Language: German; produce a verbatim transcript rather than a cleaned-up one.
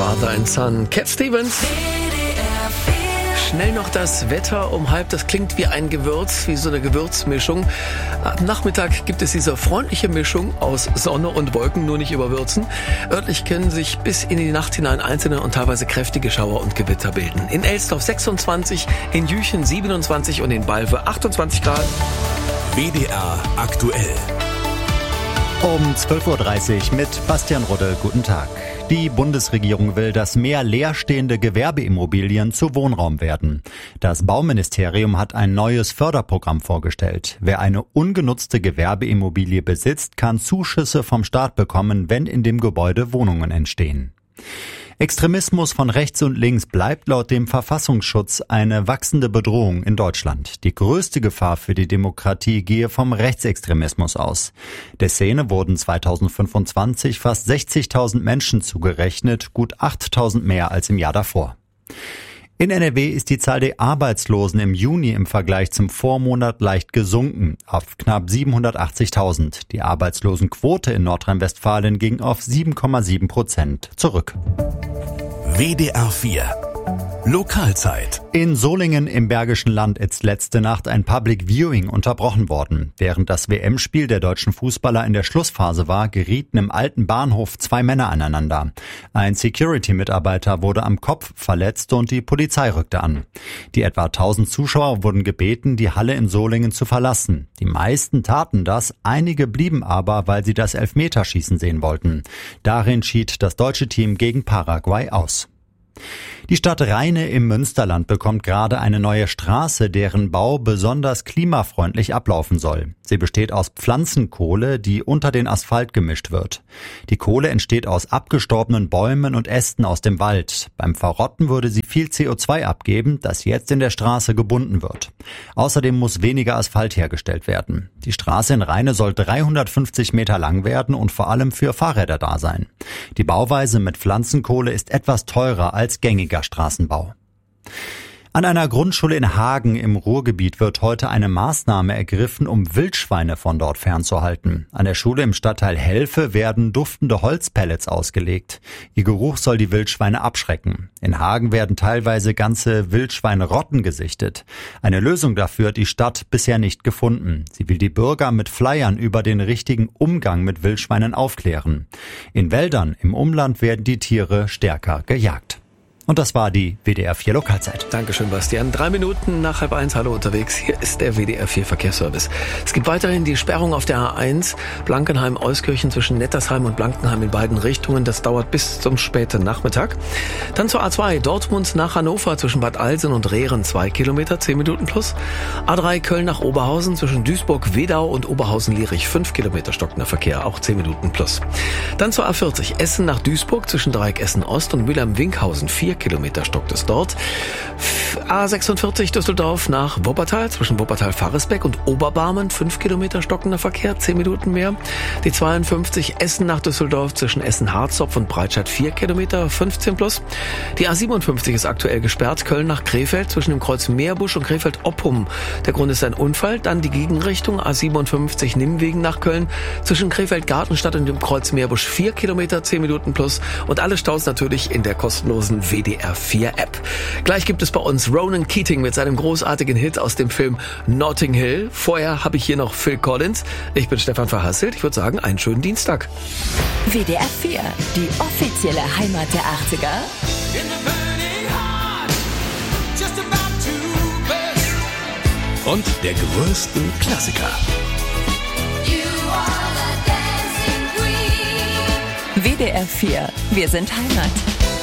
Father and Son, Cat Stevens. Schnell noch das Wetter um halb, das klingt wie ein Gewürz, wie so eine Gewürzmischung. Am Nachmittag gibt es diese freundliche Mischung aus Sonne und Wolken, nur nicht überwürzen. Örtlich können sich bis in die Nacht hinein einzelne und teilweise kräftige Schauer und Gewitter bilden. In Elsdorf sechsundzwanzig, in Jüchen siebenundzwanzig und in Balve achtundzwanzig Grad. W D R aktuell. Um zwölf Uhr dreißig mit Bastian Rudde. Guten Tag. Die Bundesregierung will, dass mehr leerstehende Gewerbeimmobilien zu Wohnraum werden. Das Bauministerium hat ein neues Förderprogramm vorgestellt. Wer eine ungenutzte Gewerbeimmobilie besitzt, kann Zuschüsse vom Staat bekommen, wenn in dem Gebäude Wohnungen entstehen. Extremismus von rechts und links bleibt laut dem Verfassungsschutz eine wachsende Bedrohung in Deutschland. Die größte Gefahr für die Demokratie gehe vom Rechtsextremismus aus. Der Szene wurden zweitausendfünfundzwanzig fast sechzigtausend Menschen zugerechnet, gut achttausend mehr als im Jahr davor. In N R W ist die Zahl der Arbeitslosen im Juni im Vergleich zum Vormonat leicht gesunken, auf knapp siebenhundertachtzigtausend. Die Arbeitslosenquote in Nordrhein-Westfalen ging auf sieben Komma sieben Prozent zurück. W D R vier Lokalzeit. In Solingen im Bergischen Land ist letzte Nacht ein Public Viewing unterbrochen worden. Während das W M-Spiel der deutschen Fußballer in der Schlussphase war, gerieten im alten Bahnhof zwei Männer aneinander. Ein Security-Mitarbeiter wurde am Kopf verletzt und die Polizei rückte an. Die etwa tausend Zuschauer wurden gebeten, die Halle in Solingen zu verlassen. Die meisten taten das, einige blieben aber, weil sie das Elfmeterschießen sehen wollten. Darin schied das deutsche Team gegen Paraguay aus. Die Stadt Rheine im Münsterland bekommt gerade eine neue Straße, deren Bau besonders klimafreundlich ablaufen soll. Sie besteht aus Pflanzenkohle, die unter den Asphalt gemischt wird. Die Kohle entsteht aus abgestorbenen Bäumen und Ästen aus dem Wald. Beim Verrotten würde sie viel C O zwei abgeben, das jetzt in der Straße gebunden wird. Außerdem muss weniger Asphalt hergestellt werden. Die Straße in Rheine soll dreihundertfünfzig Meter lang werden und vor allem für Fahrräder da sein. Die Bauweise mit Pflanzenkohle ist etwas teurer als gängiger Straßenbau. An einer Grundschule in Hagen im Ruhrgebiet wird heute eine Maßnahme ergriffen, um Wildschweine von dort fernzuhalten. An der Schule im Stadtteil Helfe werden duftende Holzpellets ausgelegt. Ihr Geruch soll die Wildschweine abschrecken. In Hagen werden teilweise ganze Wildschweinrotten gesichtet. Eine Lösung dafür hat die Stadt bisher nicht gefunden. Sie will die Bürger mit Flyern über den richtigen Umgang mit Wildschweinen aufklären. In Wäldern im Umland werden die Tiere stärker gejagt. Und das war die W D R vier Lokalzeit. Dankeschön, Bastian. Drei Minuten nach halb eins, hallo unterwegs. Hier ist der W D R vier Verkehrsservice. Es gibt weiterhin die Sperrung auf der A eins, Blankenheim-Euskirchen zwischen Nettersheim und Blankenheim in beiden Richtungen. Das dauert bis zum späten Nachmittag. Dann zur A zwei, Dortmund nach Hannover zwischen Bad Alsen und Rehren, zwei Kilometer, zehn Minuten plus. A drei, Köln nach Oberhausen zwischen Duisburg-Wedau und Oberhausen-Lierich, fünf Kilometer stockender Verkehr, auch zehn Minuten plus. Dann zur A vierzig, Essen nach Duisburg zwischen Dreieck Essen-Ost und Mülheim-Winkhausen, vier Kilometer stockt es dort. A sechsundvierzig Düsseldorf nach Wuppertal zwischen Wuppertal-Faresbeck und Oberbarmen, fünf Kilometer stockender Verkehr, zehn Minuten mehr. Die zweiundfünfzig Essen nach Düsseldorf zwischen Essen-Harzopf und Breitscheid, vier Kilometer, fünfzehn plus. Die A siebenundfünfzig ist aktuell gesperrt, Köln nach Krefeld zwischen dem Kreuz Meerbusch und Krefeld-Oppum. Der Grund ist ein Unfall. Dann die Gegenrichtung A siebenundfünfzig Nimwegen nach Köln zwischen Krefeld-Gartenstadt und dem Kreuz Meerbusch, vier Kilometer, zehn Minuten plus. Und alle Staus natürlich in der kostenlosen W D R vier App. Gleich gibt es bei uns Ronan Keating mit seinem großartigen Hit aus dem Film Notting Hill. Vorher habe ich hier noch Phil Collins. Ich bin Stefan Verhasselt. Ich würde sagen, einen schönen Dienstag. W D R vier, die offizielle Heimat der achtziger. Und der größten Klassiker. W D R vier, wir sind Heimat.